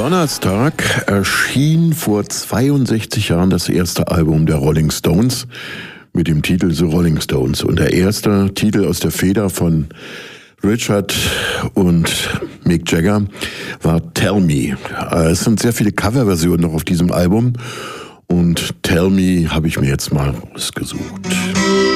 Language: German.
Donnerstag erschien vor 62 Jahren das erste Album der Rolling Stones mit dem Titel The Rolling Stones. Und der erste Titel aus der Feder von Richard und Mick Jagger war Tell Me. Es sind sehr viele Coverversionen noch auf diesem Album und Tell Me habe ich mir jetzt mal rausgesucht.